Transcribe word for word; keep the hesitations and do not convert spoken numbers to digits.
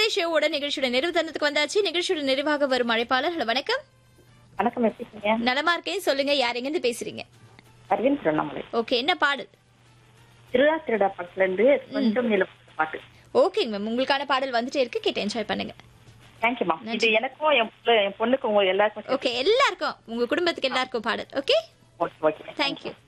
ஷோவோட நிகழ்ச்சியோட நிறைவு தருணத்துக்கு வந்தாச்சு. நிகழ்ச்சியோட நிறைவாக வரும் அழைப்பாளர். ஹலோ வணக்கம். வணக்கம், எப்படி இருக்கீங்க? நலமா இருக்கேன். சொல்லுங்க, யார் எங்க இருந்து பேசுறீங்க? அரவிந்த் திருவண்ணாமலை. ஓகே, என்ன பாடல்? திருடா திருடா பாட்டுல இருந்து கொஞ்சம் நிலம் பாட்டு. ஓகேங்க மேம், உங்களுக்கான பாடல் வந்துட்டே இருக்கு, கேட்டு என்ஜாய் பண்ணுங்க. Thank you ma'am. இது எனக்கும் என் புள்ள- என் பொண்ணுக்கும் உங்க எல்லாருக்கும் ஓகே, எல்லாருக்கும், உங்க குடும்பத்துக்கு எல்லாருக்கும் பாடல். Okay, okay okay thank you.